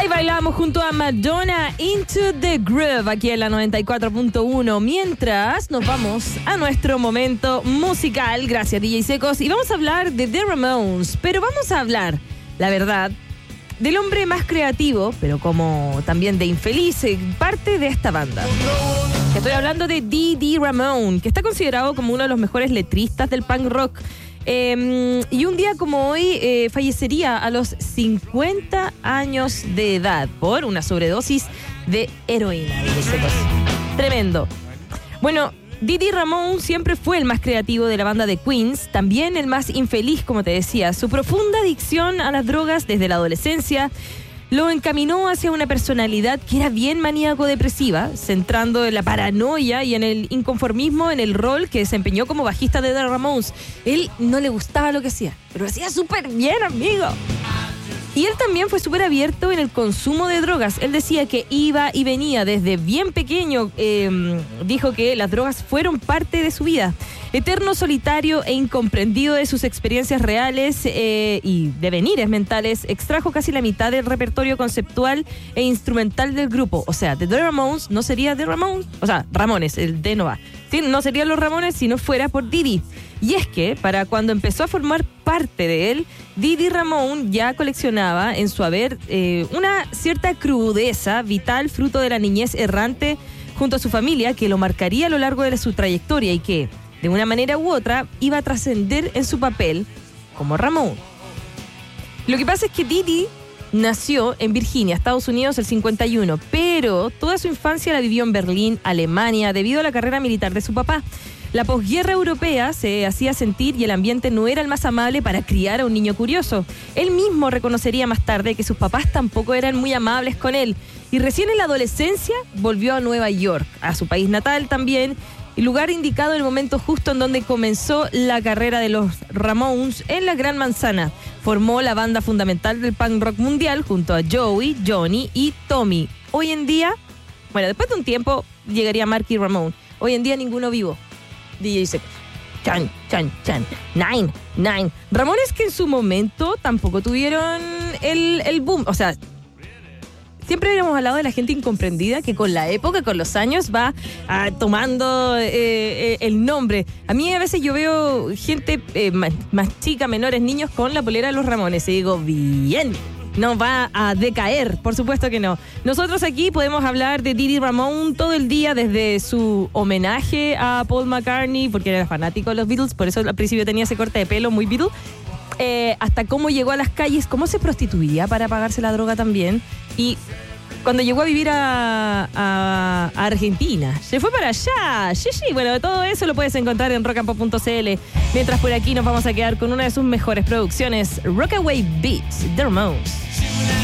Ahí bailamos junto a Madonna Into the Groove aquí en la 94.1. Mientras nos vamos a nuestro momento musical, gracias DJ Secos, y vamos a hablar de The Ramones, pero vamos a hablar, la verdad, del hombre más creativo, pero como también de infeliz, parte de esta banda. Estoy hablando de Dee Ramone, que está considerado como uno de los mejores letristas del punk rock. Y un día como hoy fallecería a los 50 años de edad por una sobredosis de heroína. Tremendo. Bueno, Dee Ramone siempre fue el más creativo de la banda de Queens, también el más infeliz, como te decía. Su profunda adicción a las drogas desde la adolescencia lo encaminó hacia una personalidad que era bien maníaco-depresiva, centrando en la paranoia y en el inconformismo en el rol que desempeñó como bajista de The Ramones. Él no le gustaba lo que hacía, pero lo hacía súper bien, amigo. Y él también fue súper abierto en el consumo de drogas. Él decía que iba y venía desde bien pequeño. Dijo que las drogas fueron parte de su vida. Eterno, solitario e incomprendido de sus experiencias reales y devenires mentales, extrajo casi la mitad del repertorio conceptual e instrumental del grupo. O sea, The Ramones no sería The Ramones, o sea, Ramones, el D no va. Sí, no serían los Ramones si no fuera por Dee. Y es que, para cuando empezó a formar parte de él, Dee Ramone ya coleccionaba en su haber una cierta crudeza vital, fruto de la niñez errante junto a su familia, que lo marcaría a lo largo de su trayectoria y que, de una manera u otra, iba a trascender en su papel como Ramone. Lo que pasa es que Dee nació en Virginia, Estados Unidos, el 51, pero toda su infancia la vivió en Berlín, Alemania, debido a la carrera militar de su papá. La posguerra europea se hacía sentir y el ambiente no era el más amable para criar a un niño curioso. Él mismo reconocería más tarde que sus papás tampoco eran muy amables con él. Y recién en la adolescencia volvió a Nueva York, a su país natal también, el lugar indicado en el momento justo en donde comenzó la carrera de los Ramones en la Gran Manzana. Formó la banda fundamental del punk rock mundial junto a Joey, Johnny y Tommy. Hoy en día, bueno, después de un tiempo llegaría Marky Ramone. Hoy en día ninguno vivo. DJ Secos. Chan. Nine. Ramones que en su momento tampoco tuvieron el boom. O sea, siempre hemos hablado de la gente incomprendida que con la época, con los años, va tomando el nombre. A mí a veces yo veo gente más chica, menores, niños con la polera de los Ramones y digo, bien, no va a decaer, por supuesto que no. Nosotros aquí podemos hablar de Dee Ramone todo el día, desde su homenaje a Paul McCartney, porque era fanático de los Beatles, por eso al principio tenía ese corte de pelo muy Beatle, hasta cómo llegó a las calles, cómo se prostituía para pagarse la droga también, y cuando llegó a vivir a Argentina, se fue para allá. Sí, bueno, todo eso lo puedes encontrar en rockandpop.cl. Mientras por aquí nos vamos a quedar con una de sus mejores producciones, Rockaway Beats, The Ramones.